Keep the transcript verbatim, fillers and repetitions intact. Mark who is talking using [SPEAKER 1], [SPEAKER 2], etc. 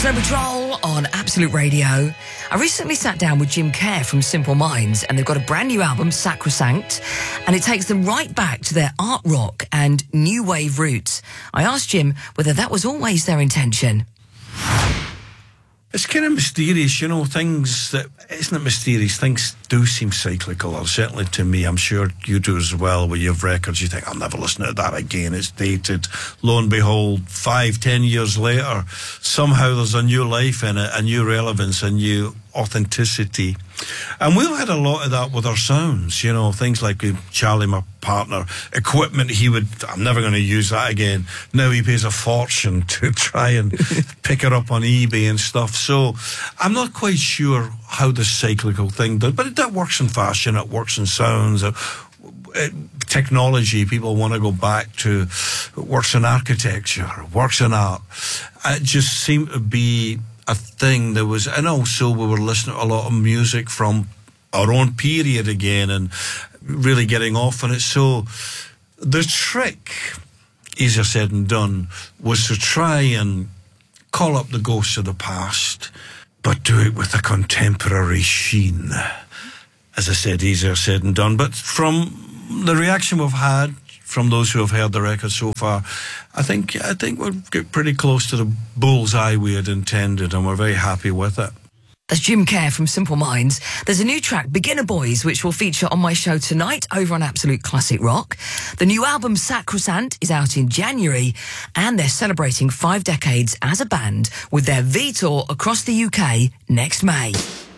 [SPEAKER 1] Snow Patrol on Absolute Radio. I recently sat down with Jim Kerr from Simple Minds, and they've got a brand new album, Sacrosanct, and it takes them right back to their art rock and new wave roots. I asked Jim whether that was always their intention.
[SPEAKER 2] It's kind of mysterious, you know, things that, isn't it mysterious? Things do seem cyclical, or certainly to me. I'm sure you do as well, where you have records, you think, I'll never listen to that again, it's dated. Lo and behold, five, ten years later, somehow there's a new life in it, a new relevance, a new authenticity. And we've had a lot of that with our sounds, you know, things like with Charlie, my partner, equipment he would, I'm never going to use that again. Now he pays a fortune to try and pick it up on eBay and stuff. So I'm not quite sure how the cyclical thing does, but it, that works in fashion, it works in sounds, it, it, technology, people want to go back to, it works in architecture, it works in art. It just seemed to be a thing that was, and also we were listening to a lot of music from our own period again and really getting off on it. So the trick, easier said than done, was to try and call up the ghosts of the past, but do it with a contemporary sheen. As I said, easier said than done. But from the reaction we've had from those who have heard the record so far, I think I think we'll get pretty close to the bullseye we had intended, and we're very happy with it.
[SPEAKER 1] That's Jim Kerr from Simple Minds. There's a new track, Beginner Boys, which will feature on my show tonight over on Absolute Classic Rock. The new album, Sacrosanct, is out in January, and they're celebrating five decades as a band with their V Tour across the U K next May.